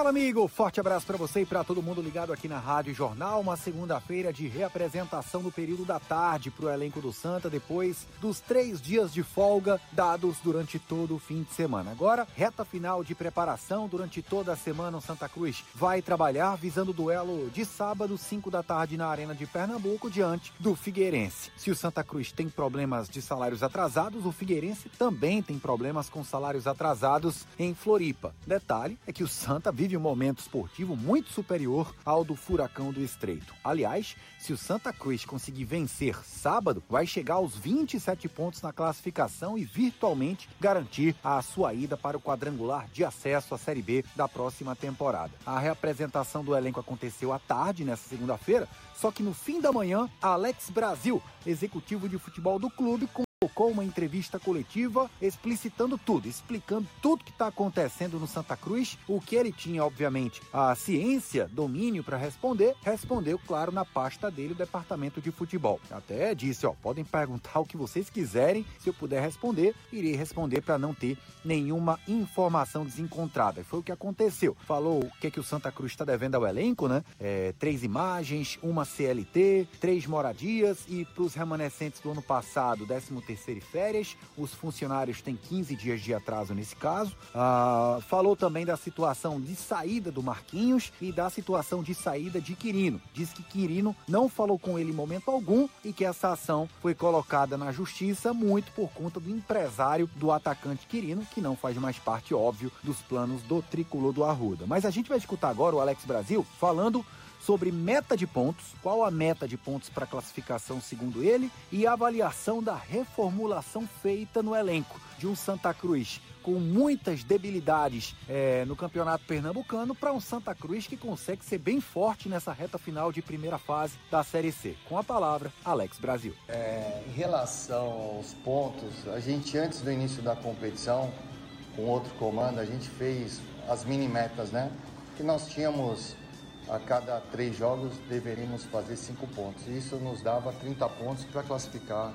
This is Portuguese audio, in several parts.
Fala, amigo! Forte abraço para você e para todo mundo ligado aqui na Rádio Jornal. Uma segunda-feira de reapresentação no período da tarde para o elenco do Santa, depois dos 3 dias de folga dados durante todo o fim de semana. Agora, reta final de preparação. Durante toda a semana, o Santa Cruz vai trabalhar visando o duelo de sábado, 5 da tarde, na Arena de Pernambuco, diante do Figueirense. Se o Santa Cruz tem problemas de salários atrasados, o Figueirense também tem problemas com salários atrasados em Floripa. Detalhe é que o Santa vive um momento esportivo muito superior ao do Furacão do Estreito. Aliás, se o Santa Cruz conseguir vencer sábado, vai chegar aos 27 pontos na classificação e virtualmente garantir a sua ida para o quadrangular de acesso à Série B da próxima temporada. A reapresentação do elenco aconteceu à tarde, nessa segunda-feira, só que no fim da manhã, Alex Brasil, executivo de futebol do clube, colocou uma entrevista coletiva explicando tudo, explicando tudo que está acontecendo no Santa Cruz. O que ele tinha, obviamente, a ciência, domínio para responder, respondeu, claro, na pasta dele, o departamento de futebol. Até disse, podem perguntar o que vocês quiserem, se eu puder responder, irei responder para não ter nenhuma informação desencontrada. Foi o que aconteceu. Falou o que o Santa Cruz está devendo ao elenco, né? 3 imagens, uma CLT, 3 moradias e para os remanescentes do ano passado, 13º e férias, os funcionários têm 15 dias de atraso nesse caso. Falou também da situação de saída do Marquinhos e da situação de saída de Quirino. Diz que Quirino não falou com ele em momento algum e que essa ação foi colocada na justiça muito por conta do empresário do atacante Quirino, que não faz mais parte, óbvio, dos planos do tricolor do Arruda. Mas a gente vai escutar agora o Alex Brasil falando sobre meta de pontos, qual a meta de pontos para classificação segundo ele e a avaliação da reformulação feita no elenco de um Santa Cruz com muitas debilidades no campeonato pernambucano para um Santa Cruz que consegue ser bem forte nessa reta final de primeira fase da Série C. Com a palavra, Alex Brasil. Em relação aos pontos, a gente antes do início da competição, com outro comando, a gente fez as mini metas, né? Que nós tínhamos a cada 3 jogos deveríamos fazer 5 pontos. Isso nos dava 30 pontos para classificar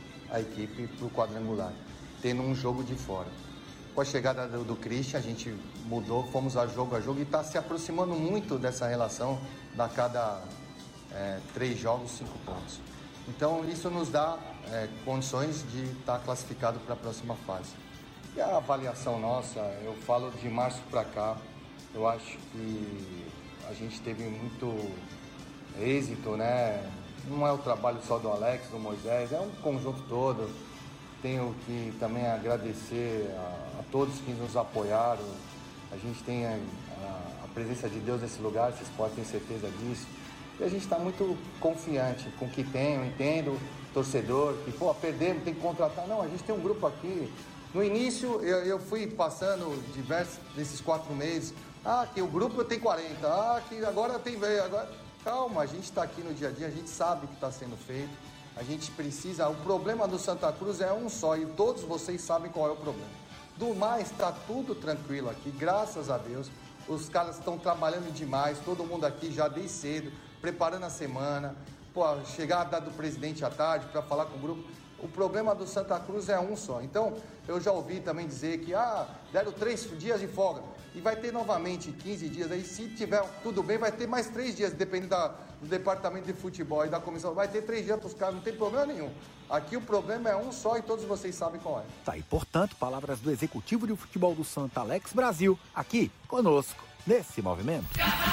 a equipe para o quadrangular, tendo um jogo de fora. Com a chegada do Christian, a gente mudou, fomos a jogo e está se aproximando muito dessa relação da cada 3 jogos, 5 pontos. Então isso nos dá condições de estar classificado para a próxima fase. E a avaliação nossa, eu falo de março para cá, eu acho que a gente teve muito êxito, né? Não é o trabalho só do Alex, do Moisés, é um conjunto todo. Tenho que também agradecer a todos que nos apoiaram. A gente tem a presença de Deus nesse lugar, vocês podem ter certeza disso. E a gente está muito confiante com o que tem, eu entendo, torcedor, que perdemos, tem que contratar. Não, a gente tem um grupo aqui. No início, eu fui passando diversos desses 4 meses. Que o grupo tem 40, que agora tem velho, agora... Calma, a gente está aqui no dia a dia, a gente sabe o que está sendo feito, a gente precisa... O problema do Santa Cruz é um só e todos vocês sabem qual é o problema. Do mais, está tudo tranquilo aqui, graças a Deus. Os caras estão trabalhando demais, todo mundo aqui já desde cedo, preparando a semana. Chegar a data do presidente à tarde para falar com o grupo... O problema do Santa Cruz é um só. Então, eu já ouvi também dizer que deram 3 dias de folga e vai ter novamente 15 dias. Aí, se tiver tudo bem, vai ter mais 3 dias, dependendo do departamento de futebol e da comissão. Vai ter 3 dias para os caras, não tem problema nenhum. Aqui o problema é um só e todos vocês sabem qual é. Tá, e portanto, palavras do executivo de futebol do Santa, Alex Brasil, aqui conosco, nesse movimento.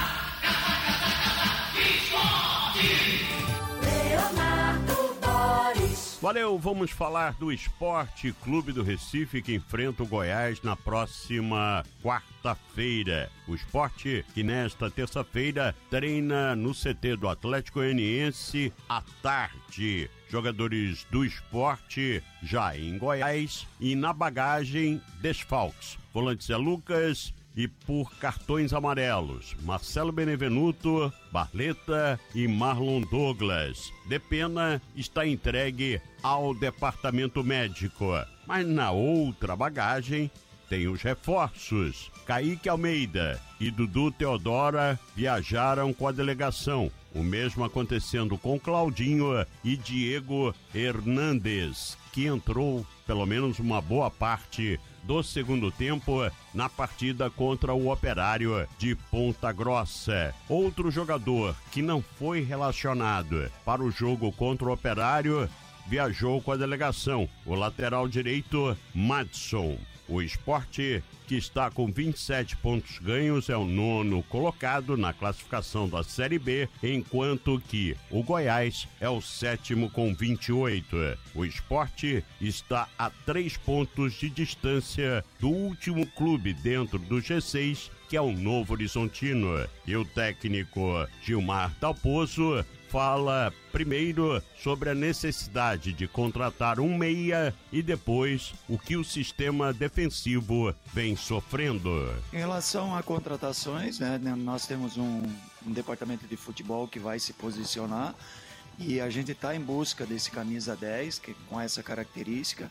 Valeu, vamos falar do Esporte Clube do Recife, que enfrenta o Goiás na próxima quarta-feira. O Sport, que nesta terça-feira treina no CT do Atlético Goianiense à tarde. Jogadores do Sport já em Goiás e na bagagem desfalques. Volante Zé Lucas e por cartões amarelos, Marcelo Benevenuto, Barleta e Marlon Douglas. Depena está entregue ao departamento médico, mas na outra bagagem tem os reforços. Kaique Almeida e Dudu Teodora viajaram com a delegação. O mesmo acontecendo com Claudinho e Diego Hernandes, que entrou pelo menos uma boa parte do segundo tempo na partida contra o Operário de Ponta Grossa. Outro jogador que não foi relacionado para o jogo contra o Operário viajou com a delegação, o lateral direito Madson. O Sport, que está com 27 pontos ganhos, é o 9º colocado na classificação da Série B, enquanto que o Goiás é o 7º com 28. O Sport está a 3 pontos de distância do último clube dentro do G6, que é o Novo Horizontino. E o técnico Gilmar Dalpozo fala primeiro sobre a necessidade de contratar um meia e depois o que o sistema defensivo vem sofrendo. Em relação a contratações, né, nós temos um departamento de futebol que vai se posicionar e a gente está em busca desse camisa 10 com essa característica.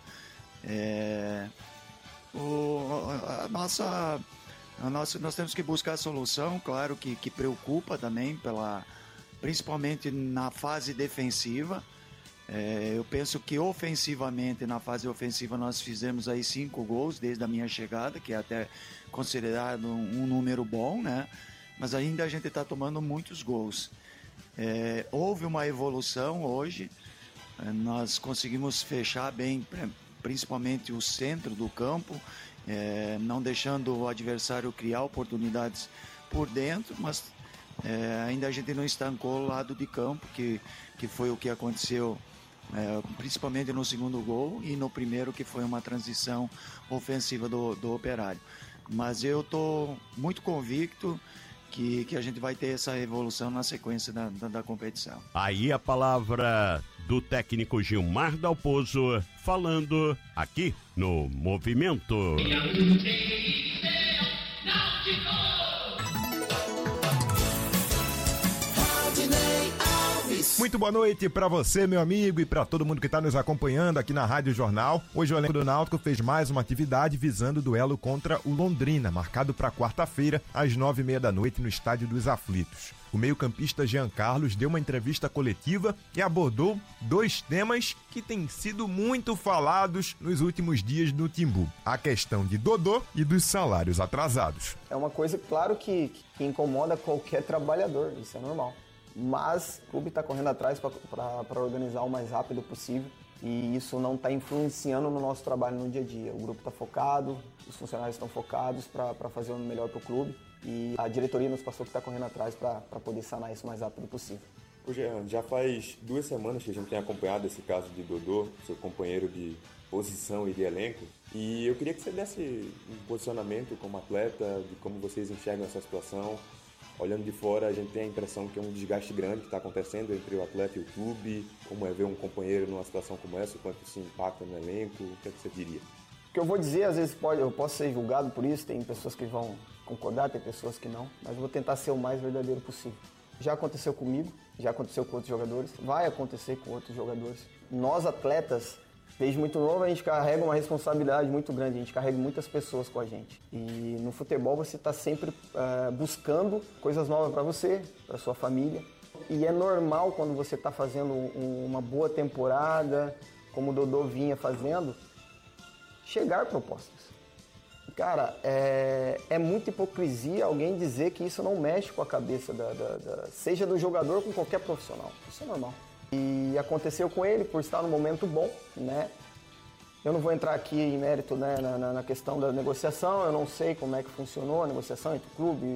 Nós temos que buscar a solução, claro que preocupa também principalmente na fase defensiva. Eu penso que ofensivamente, na fase ofensiva, nós fizemos aí 5 gols desde a minha chegada, que é até considerado um número bom, né? Mas ainda a gente está tomando muitos gols. Houve uma evolução hoje, nós conseguimos fechar bem, principalmente o centro do campo, não deixando o adversário criar oportunidades por dentro, mas ainda a gente não estancou o lado de campo, que foi o que aconteceu principalmente no segundo gol e no primeiro, que foi uma transição ofensiva do Operário. Mas eu estou muito convicto que a gente vai ter essa evolução na sequência da competição. Aí a palavra do técnico Gilmar Dalpozo, falando aqui no Movimento. Muito boa noite para você, meu amigo, e para todo mundo que está nos acompanhando aqui na Rádio Jornal. Hoje o elenco do Náutico fez mais uma atividade visando o duelo contra o Londrina, marcado para quarta-feira, às 21h30 no Estádio dos Aflitos. O meio-campista Jean Carlos deu uma entrevista coletiva e abordou 2 temas que têm sido muito falados nos últimos dias no Timbu: a questão de Dodô e dos salários atrasados. É uma coisa, claro, que incomoda qualquer trabalhador, isso é normal. Mas o clube está correndo atrás para organizar o mais rápido possível e isso não está influenciando no nosso trabalho no dia a dia. O grupo está focado, os funcionários estão focados para fazer o melhor para o clube e a diretoria nos passou que está correndo atrás para poder sanar isso o mais rápido possível. Ô Jean, já faz 2 semanas que a gente tem acompanhado esse caso de Dodô, seu companheiro de posição e de elenco, e eu queria que você desse um posicionamento como atleta, de como vocês enxergam essa situação. Olhando de fora, a gente tem a impressão que é um desgaste grande que está acontecendo entre o atleta e o clube. Como é ver um companheiro numa situação como essa? O quanto isso impacta no elenco? O que é que você diria? O que eu vou dizer, às vezes eu posso ser julgado por isso, tem pessoas que vão concordar, tem pessoas que não, mas eu vou tentar ser o mais verdadeiro possível. Já aconteceu comigo, já aconteceu com outros jogadores, vai acontecer com outros jogadores. Nós, atletas, desde muito novo, a gente carrega uma responsabilidade muito grande, a gente carrega muitas pessoas com a gente. E no futebol você está sempre buscando coisas novas para você, para sua família. E é normal, quando você está fazendo uma boa temporada, como o Dodô vinha fazendo, chegar propostas. Cara, é muita hipocrisia alguém dizer que isso não mexe com a cabeça, seja do jogador ou com qualquer profissional. Isso é normal. E aconteceu com ele por estar num momento bom, né? Eu não vou entrar aqui em mérito, né, na questão da negociação, eu não sei como é que funcionou a negociação entre o clube,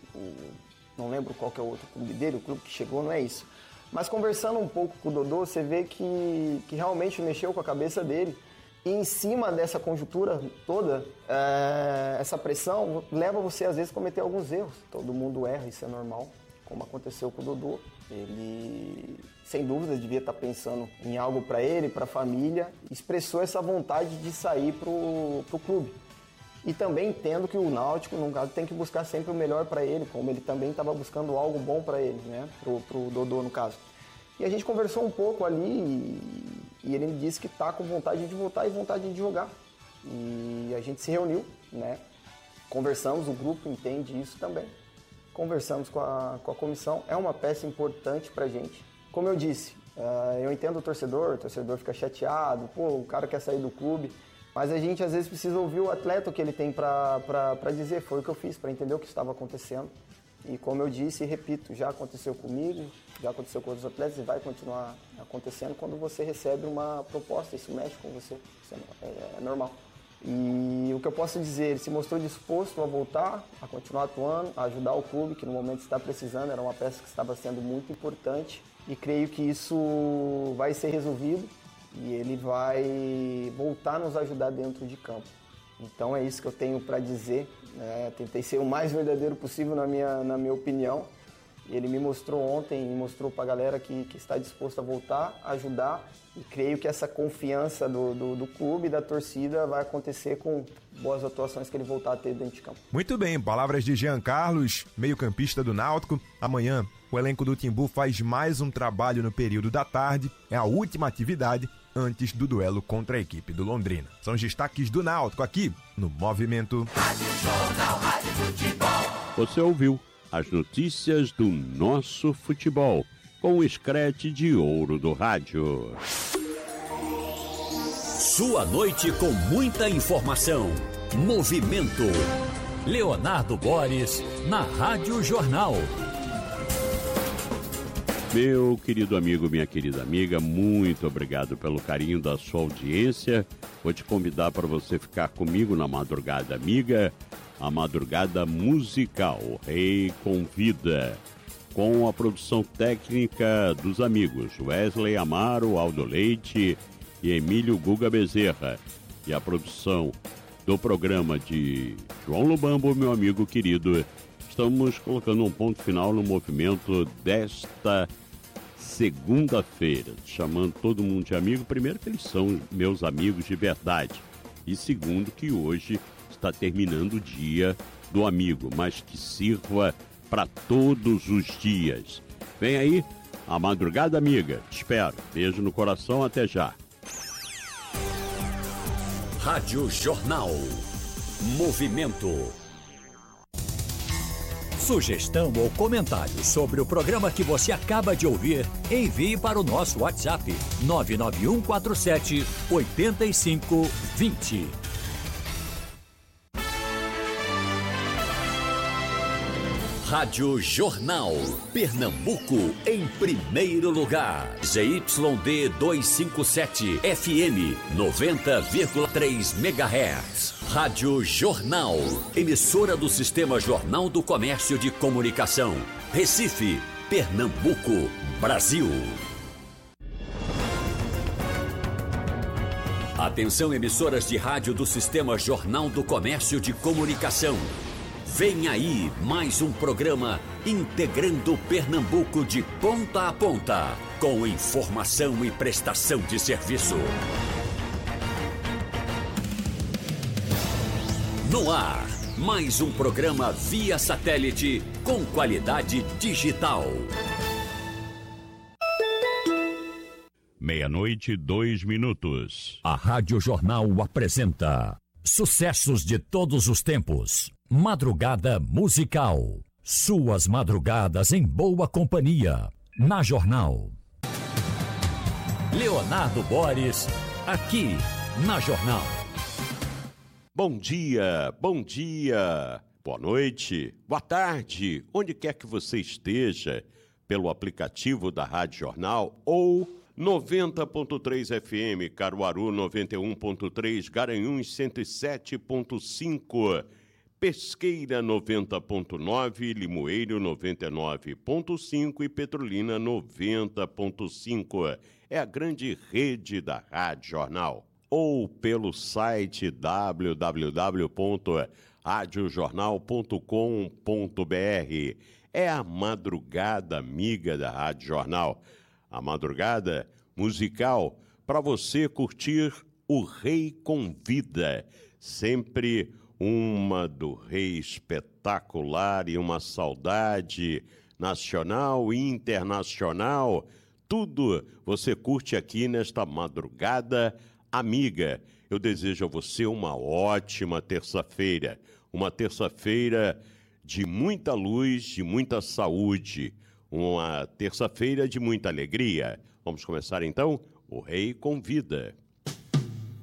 não lembro qual que é o outro clube dele, o clube que chegou, não é isso. Mas conversando um pouco com o Dodô, você vê que realmente mexeu com a cabeça dele. E em cima dessa conjuntura toda, essa pressão leva você às vezes a cometer alguns erros. Todo mundo erra, isso é normal, como aconteceu com o Dodô. Ele, sem dúvida, devia estar pensando em algo para ele, para a família, expressou essa vontade de sair para o clube. E também entendo que o Náutico, no caso, tem que buscar sempre o melhor para ele, como ele também estava buscando algo bom para ele, né? Para o Dodô, no caso. E a gente conversou um pouco ali e ele me disse que está com vontade de voltar e vontade de jogar. E a gente se reuniu, né? Conversamos, o grupo entende isso também. Conversamos com a comissão, é uma peça importante pra gente. Como eu disse, eu entendo o torcedor fica chateado, o cara quer sair do clube, Mas a gente às vezes precisa ouvir o atleta, o que ele tem para dizer. Foi o que eu fiz, para entender o que estava acontecendo. E como eu disse e repito, já aconteceu comigo, já aconteceu com outros atletas e vai continuar acontecendo quando você recebe uma proposta, isso mexe com você, isso é normal. E o que eu posso dizer, ele se mostrou disposto a voltar, a continuar atuando, a ajudar o clube, que no momento está precisando, era uma peça que estava sendo muito importante. E creio que isso vai ser resolvido e ele vai voltar a nos ajudar dentro de campo. Então é isso que eu tenho para dizer. Tentei ser o mais verdadeiro possível na minha opinião. Ele me mostrou ontem, me mostrou para a galera que está disposto a voltar, a ajudar. E creio que essa confiança do clube e da torcida vai acontecer com boas atuações que ele voltar a ter dentro de campo. Muito bem, palavras de Jean Carlos, meio-campista do Náutico. Amanhã, o elenco do Timbu faz mais um trabalho no período da tarde. É a última atividade antes do duelo contra a equipe do Londrina. São os destaques do Náutico aqui no Movimento. Rádio Jornal, Rádio Futebol. Você ouviu as notícias do nosso futebol com o escrete de ouro do rádio. Sua noite com muita informação. Movimento. Leonardo Boris, na Rádio Jornal. Meu querido amigo, minha querida amiga, muito obrigado pelo carinho da sua audiência. Vou te convidar para você ficar comigo na Madrugada Amiga, a Madrugada Musical. O Rei convida, com a produção técnica dos amigos Wesley Amaro, Aldo Leite e Emílio Guga Bezerra. E a produção do programa de João Lubambo, meu amigo querido. Estamos colocando um ponto final no movimento desta segunda-feira, chamando todo mundo de amigo. Primeiro, que eles são meus amigos de verdade. E segundo, que hoje está terminando o dia do amigo, mas que sirva para todos os dias. Vem aí a Madrugada Amiga. Te espero. Beijo no coração. Até já. Rádio Jornal. Movimento. Sugestão ou comentário sobre o programa que você acaba de ouvir, envie para o nosso WhatsApp 99147 8520. Rádio Jornal. Pernambuco em primeiro lugar. ZYD 257 FM 90,3 MHz. Rádio Jornal. Emissora do Sistema Jornal do Comércio de Comunicação. Recife, Pernambuco, Brasil. Atenção, emissoras de rádio do Sistema Jornal do Comércio de Comunicação. Vem aí mais um programa integrando Pernambuco de ponta a ponta, com informação e prestação de serviço. No ar, mais um programa via satélite com qualidade digital. 00:02. A Rádio Jornal apresenta sucessos de todos os tempos. Madrugada Musical. Suas madrugadas em boa companhia. Na Jornal. Leonardo Boris, aqui na Jornal. Bom dia, boa noite, boa tarde, onde quer que você esteja, pelo aplicativo da Rádio Jornal ou 90.3 FM, Caruaru 91.3, Garanhuns 107.5, Pesqueira 90.9, Limoeiro 99.5 e Petrolina 90.5. É a grande rede da Rádio Jornal. Ou pelo site www.radiojornal.com.br. É a Madrugada Amiga da Rádio Jornal. A madrugada musical para você curtir O Rei Convida. Sempre uma do Rei espetacular e uma saudade nacional e internacional. Tudo você curte aqui nesta Madrugada Amiga. Eu desejo a você uma ótima terça-feira. Uma terça-feira de muita luz, de muita saúde. Uma terça-feira de muita alegria. Vamos começar então? O Rei Convida.